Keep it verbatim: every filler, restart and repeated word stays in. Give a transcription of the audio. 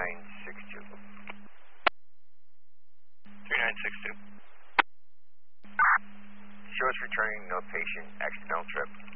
nine six two. three nine six two. Show us returning, no patient, accidental trip.